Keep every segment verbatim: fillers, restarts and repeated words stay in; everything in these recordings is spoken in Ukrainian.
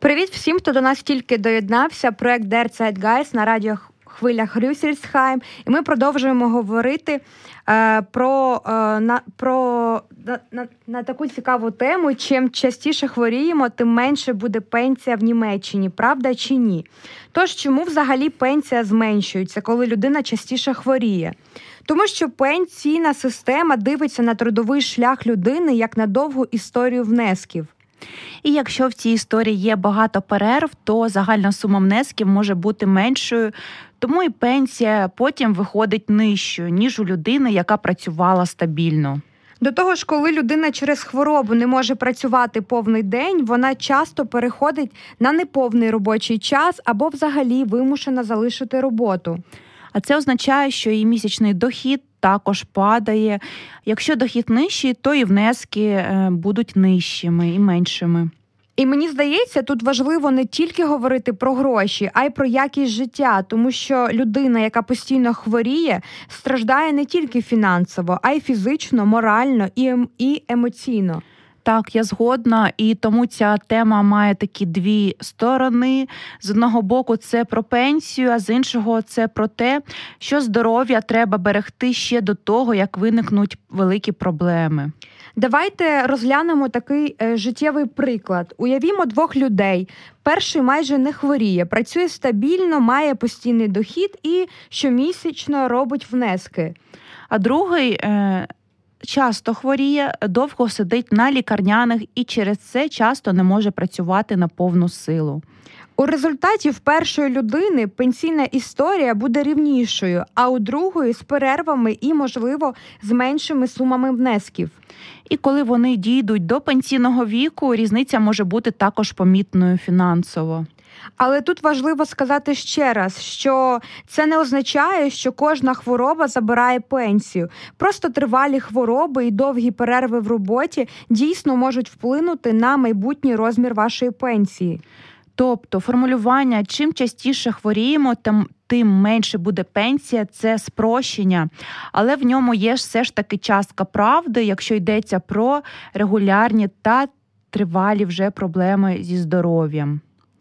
Привіт всім, хто до нас тільки доєднався. Проект Der Zeitgeist на радіохвилях Рюссельсхайм. І ми продовжуємо говорити е, про, е, на, про на, на, на таку цікаву тему. Чим частіше хворіємо, тим менше буде пенсія в Німеччині. Правда чи ні? Тож, чому взагалі пенсія зменшується, коли людина частіше хворіє? Тому що пенсійна система дивиться на трудовий шлях людини як на довгу історію внесків. І якщо в цій історії є багато перерв, то загальна сума внесків може бути меншою, тому і пенсія потім виходить нижчою, ніж у людини, яка працювала стабільно. До того ж, коли людина через хворобу не може працювати повний день, вона часто переходить на неповний робочий час або взагалі вимушена залишити роботу. А це означає, що її місячний дохід також падає. Якщо дохід нижчий, то і внески будуть нижчими і меншими. І мені здається, тут важливо не тільки говорити про гроші, а й про якість життя, тому що людина, яка постійно хворіє, страждає не тільки фінансово, а й фізично, морально і, і емоційно. Так, я згодна, і тому ця тема має такі дві сторони. З одного боку це про пенсію, а з іншого це про те, що здоров'я треба берегти ще до того, як виникнуть великі проблеми. Давайте розглянемо такий е, життєвий приклад. Уявімо двох людей. Перший майже не хворіє, працює стабільно, має постійний дохід і щомісячно робить внески. А другий е, часто хворіє, довго сидить на лікарняних і через це часто не може працювати на повну силу. У результаті в першої людини пенсійна історія буде рівнішою, а у другої з перервами і, можливо, з меншими сумами внесків. І коли вони дійдуть до пенсійного віку, різниця може бути також помітною фінансово. Але тут важливо сказати ще раз, що це не означає, що кожна хвороба забирає пенсію. Просто тривалі хвороби і довгі перерви в роботі дійсно можуть вплинути на майбутній розмір вашої пенсії. Тобто формулювання «чим частіше хворіємо, тим менше буде пенсія» – це спрощення, але в ньому є все ж таки частка правди, якщо йдеться про регулярні та тривалі вже проблеми зі здоров'ям.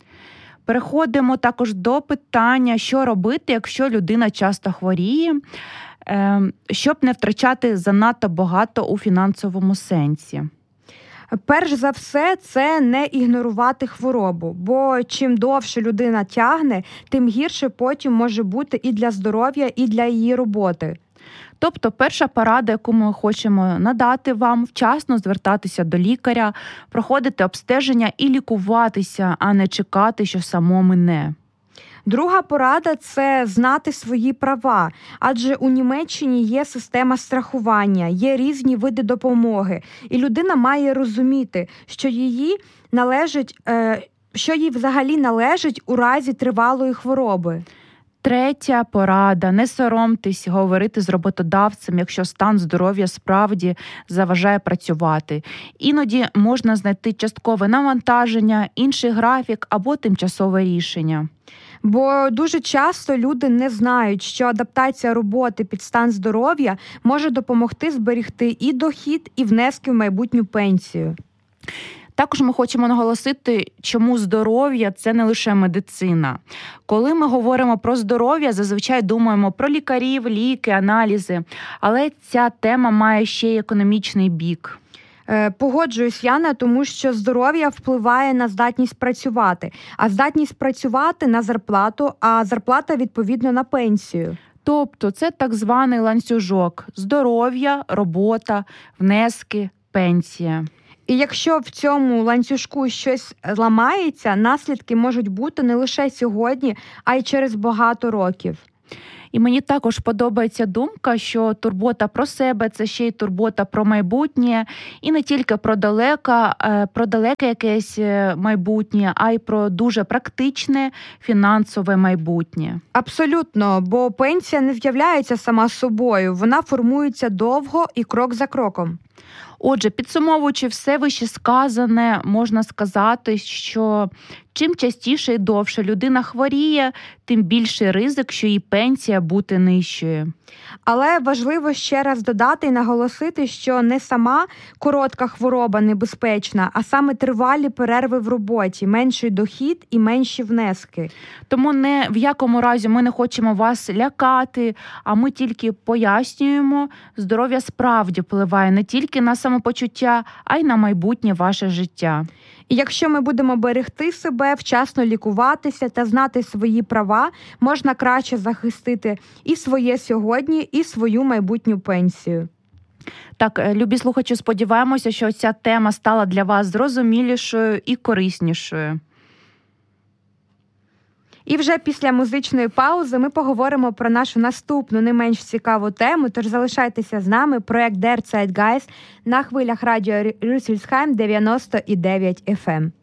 Переходимо також до питання, що робити, якщо людина часто хворіє, щоб не втрачати занадто багато у фінансовому сенсі. Перш за все, це не ігнорувати хворобу, бо чим довше людина тягне, тим гірше потім може бути і для здоров'я, і для її роботи. Тобто перша порада, яку ми хочемо надати вам, вчасно звертатися до лікаря, проходити обстеження і лікуватися, а не чекати, що само мине. Друга порада – це знати свої права, адже у Німеччині є система страхування, є різні види допомоги, і людина має розуміти, що їй належить, що їй взагалі належить у разі тривалої хвороби. Третя порада – не соромтесь говорити з роботодавцем, якщо стан здоров'я справді заважає працювати. Іноді можна знайти часткове навантаження, інший графік або тимчасове рішення. Бо дуже часто люди не знають, що адаптація роботи під стан здоров'я може допомогти зберегти і дохід, і внески в майбутню пенсію. Також ми хочемо наголосити, чому здоров'я – це не лише медицина. Коли ми говоримо про здоров'я, зазвичай думаємо про лікарів, ліки, аналізи. Але ця тема має ще й економічний бік. Погоджуюсь, Яна, тому що здоров'я впливає на здатність працювати, а здатність працювати на зарплату, а зарплата, відповідно, на пенсію. Тобто це так званий ланцюжок – здоров'я, робота, внески, пенсія. І якщо в цьому ланцюжку щось ламається, наслідки можуть бути не лише сьогодні, а й через багато років. І мені також подобається думка, що турбота про себе – це ще й турбота про майбутнє. І не тільки про далеке, про далеке якесь майбутнє, а й про дуже практичне фінансове майбутнє. Абсолютно, бо пенсія не з'являється сама собою, вона формується довго і крок за кроком. Отже, підсумовуючи все вище сказане, можна сказати, що чим частіше і довше людина хворіє, тим більший ризик, що її пенсія буде нижчою. Але важливо ще раз додати і наголосити, що не сама коротка хвороба небезпечна, а саме тривалі перерви в роботі, менший дохід і менші внески. Тому не в якому разі ми не хочемо вас лякати, а ми тільки пояснюємо, здоров'я справді впливає не тільки на самопочуття, а й на майбутнє ваше життя. І якщо ми будемо берегти себе, вчасно лікуватися та знати свої права, можна краще захистити і своє сьогодні, і свою майбутню пенсію. Так, любі слухачі, сподіваємося, що ця тема стала для вас зрозумілішою і кориснішою. І вже після музичної паузи ми поговоримо про нашу наступну, не менш цікаву тему, тож залишайтеся з нами. Проект Der Zeitgeist на хвилях радіо Рюссельсхайм дев'яносто дев'ять еф ем.